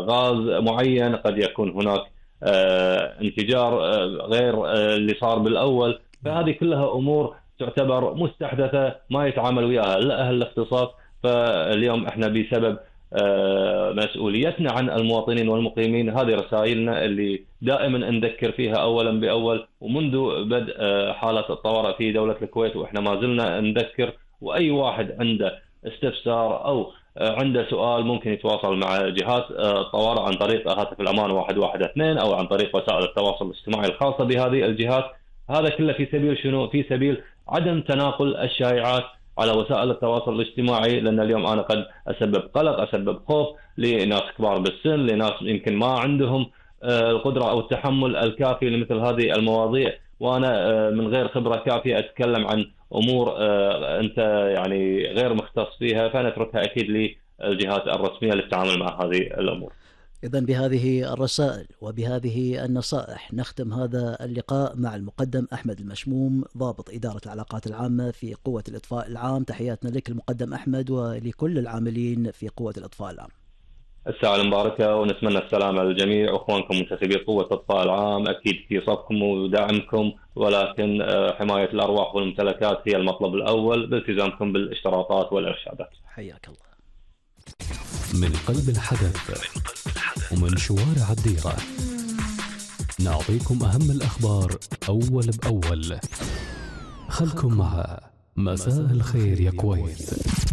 غاز معين، قد يكون هناك انفجار غير اللي صار بالأول. فهذه كلها أمور تعتبر مستحدثة ما يتعامل وياها إلا أهل الاختصاص. فاليوم احنا بسبب مسؤوليتنا عن المواطنين والمقيمين، هذه رسائلنا اللي دائما نذكر فيها أولا بأول، ومنذ بدء حالة الطوارئ في دولة الكويت وإحنا ما زلنا نذكر. وأي واحد عنده استفسار أو عنده سؤال ممكن يتواصل مع جهات الطوارئ عن طريق هاتف الأمان 112 أو عن طريق وسائل التواصل الاجتماعي الخاصة بهذه الجهات. هذا كله في سبيل شنو؟ في سبيل عدم تناقل الشائعات على وسائل التواصل الاجتماعي، لأن اليوم أنا قد أسبب قلق، أسبب خوف لناس كبار بالسن، لناس يمكن ما عندهم القدرة أو التحمل الكافي لمثل هذه المواضيع، وأنا من غير خبرة كافية أتكلم عن أمور أنت يعني غير مختص فيها، فنتركها أكيد للجهات الرسمية للتعامل مع هذه الأمور. إذن بهذه الرسائل وبهذه النصائح نختم هذا اللقاء مع المقدم أحمد المشموم، ضابط إدارة العلاقات العامة في قوة الإطفاء العام. تحياتنا لك المقدم أحمد ولكل العاملين في قوة الإطفاء العام. الساعة المباركة، ونتمنى السلامة للجميع. أخوانكم منتسبي قوة الإطفاء العام أكيد في صفكم ودعمكم، ولكن حماية الأرواح والممتلكات هي المطلب الأول بالتزامكم بالاشتراطات والإرشادات. حياك الله. من قلب الحدث ومن شوارع الديرة نعطيكم أهم الأخبار أول بأول. خلكم مع مساء الخير يا كويت.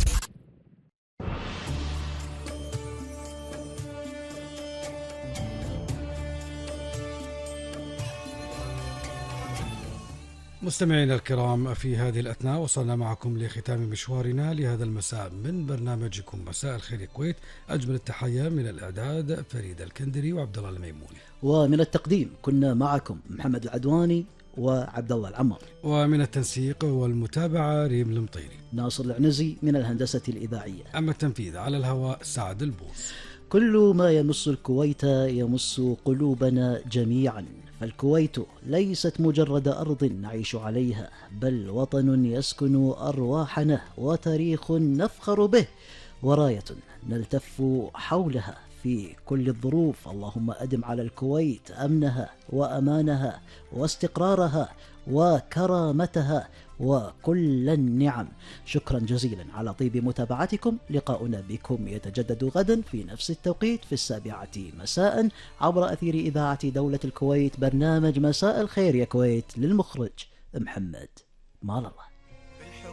مستمعينا الكرام، في هذه الأثناء وصلنا معكم لختام مشوارنا لهذا المساء من برنامجكم مساء الخير يا كويت. أجمل التحية من الإعداد فريد الكندري وعبد الله الميموني، ومن التقديم كنا معكم محمد العدواني وعبد الله العمار، ومن التنسيق والمتابعة ريم المطيري، ناصر العنزي من الهندسة الإذاعية، أما التنفيذ على الهواء سعد البوس. كل ما يمس الكويت يمس قلوبنا جميعا، فالكويت ليست مجرد أرض نعيش عليها، بل وطن يسكن أرواحنا وتاريخ نفخر به وراية نلتف حولها في كل الظروف. اللهم أدم على الكويت أمنها وأمانها واستقرارها وكرامتها وكل النعم. شكرا جزيلا على طيب متابعتكم. لقاؤنا بكم يتجدد غدا في نفس التوقيت في 7 مساء عبر أثير إذاعة دولة الكويت، برنامج مساء الخير يا كويت، للمخرج محمد مال الله.